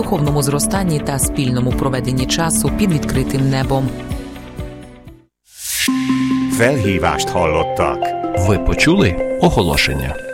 духовному зростанні та спільному проведенні часу під відкритим небом. Felhívást hallottak. Ви почули оголошення.